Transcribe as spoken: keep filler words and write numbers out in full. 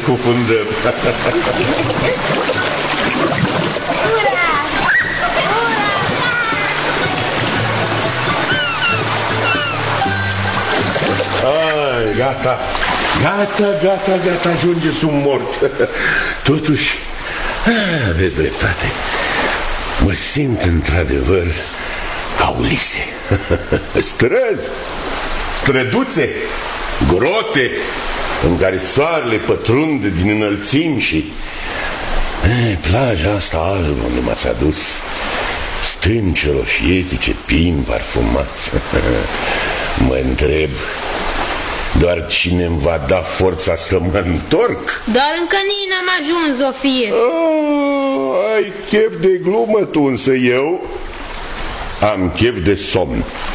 scufundăm. Ai, gata. Gata, gata, gata, ajunge, sunt mort. Totuși, aveți dreptate. Mă simt într-adevăr ca Ulise. Străzi, străduțe, grote în care soarele pătrunde din înălțimi și e, plaja asta albă unde m-ați adus, stânci roșietice, pini parfumați. Mă întreb doar cine îmi va da forța să mă întorc. Dar încă nici n-am ajuns, Zofie. Oh, ai chef de glumă tu, însă eu am chef de somn.